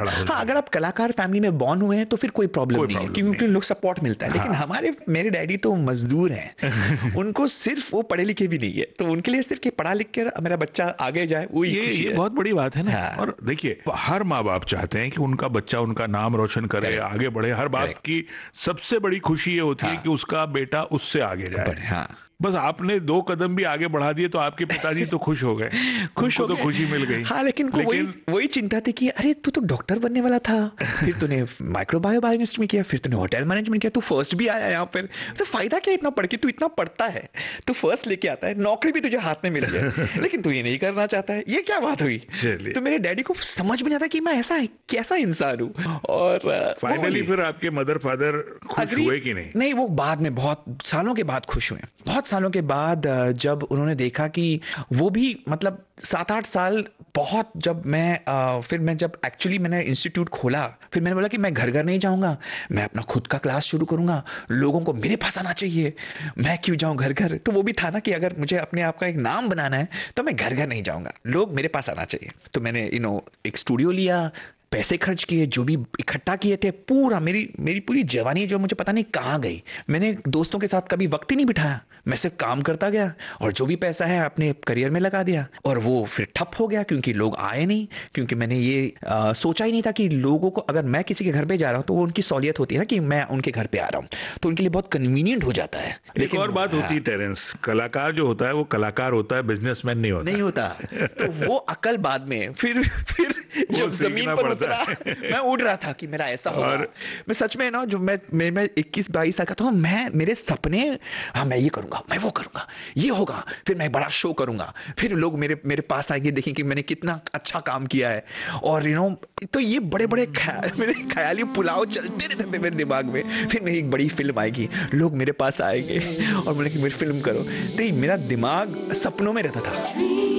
खड़ा हो हाँ, जाए। अगर आप कलाकार फैमिली में बॉर्न हुए हैं तो फिर कोई प्रॉब्लम कोई नहीं है, प्रॉब्लम क्योंकि लोग सपोर्ट मिलता है। लेकिन हाँ। मेरे डैडी तो मजदूर हैं। उनको सिर्फ, वो पढ़े लिखे भी नहीं है, तो उनके लिए सिर्फ कि पढ़ा लिख कर मेरा बच्चा आगे जाए, वही खुशी ये है। बहुत बड़ी बात है ना। हाँ, और देखिए, हर माँ बाप चाहते हैं कि उनका बच्चा उनका नाम रोशन करे, करेक्ट, आगे बढ़े। हर बाप करेक्ट। की सबसे बड़ी खुशी ये होती है हाँ, कि उसका बेटा उससे आगे जाए। बड़े, हाँ। बस आपने 2 कदम भी आगे बढ़ा दिए तो आपके पिताजी तो खुश हो गए, खुश उनको हो तो गए। खुशी मिल गई। हाँ, लेकिन को वही लेकिन वही चिंता थी कि अरे तू तो डॉक्टर बनने वाला था, फिर तूने माइक्रोबायोलॉजिस्ट में किया, फिर तूने होटल मैनेजमेंट किया, तू फर्स्ट भी आया यहाँ पर, तो फायदा क्या इतना पढ़ के? तू इतना पढ़ता है, तू फर्स्ट लेके आता है, नौकरी भी तुझे हाथ में मिल जाए, लेकिन तू ये नहीं करना चाहता है। ये क्या बात हुई? चलिए, तो मेरे डैडी को समझ में नहीं आता कि मैं ऐसा कैसा इंसान हूँ। और फाइनली फिर आपके मदर फादर खुश अग्री, हुए कि नहीं? नहीं, वो बाद में बहुत सालों के बाद खुश हुए। बहुत सालों के बाद जब उन्होंने देखा कि वो भी, मतलब 7-8 साल बहुत, जब फिर मैं जब एक्चुअली मैंने इंस्टीट्यूट खोला, फिर मैंने बोला कि मैं घर घर नहीं जाऊंगा, मैं अपना खुद का क्लास शुरू करूंगा, लोगों को मेरे पास आना चाहिए, मैं क्यों जाऊं घर घर। तो वो भी था ना कि अगर मुझे अपने आप का एक नाम बनाना है तो मैं घर घर नहीं जाऊंगा, लोग मेरे पास आना चाहिए। तो मैंने एक स्टूडियो लिया, पैसे खर्च किए, जो भी इकट्ठा किए थे, पूरा मेरी मेरी पूरी जवानी जो मुझे पता नहीं कहाँ गई। मैंने दोस्तों के साथ कभी वक्त ही नहीं बिठाया, मैं सिर्फ काम करता गया, और जो भी पैसा है अपने करियर में लगा दिया। और वो फिर ठप हो गया क्योंकि लोग आए नहीं, क्योंकि मैंने ये सोचा ही नहीं था कि लोगों को, अगर मैं किसी के घर पे जा रहा हूँ तो वो उनकी सहूलियत होती है ना कि मैं उनके घर पे आ रहा हूँ, तो उनके लिए बहुत कन्वीनियंट हो जाता है। एक और बात होती है टेरेंस, कलाकार जो होता है वो कलाकार होता है, बिजनेसमैन नहीं होता। नहीं होता। तो वो अकल बाद में, फिर जब जमीन पर उतरा, मैं उड़ रहा था कि मेरा ऐसा होगा। और मैं सच में ना, जो मैं 21-22 साल का था, मैं, मेरे सपने, हाँ मैं ये करूंगा, मैं वो करूंगा, ये होगा, फिर मैं बड़ा शो करूंगा, फिर लोग मेरे मेरे पास आएंगे, देखेंगे कि मैंने कितना अच्छा काम किया है। और तो ये बड़े बड़े मेरे ख्याली पुलाव चलते रहते थे मेरे दिमाग में। फिर मेरी एक बड़ी फिल्म आएगी, लोग मेरे पास आएंगे और बोले कि मेरी फिल्म करो। तो ये मेरा दिमाग सपनों में रहता था।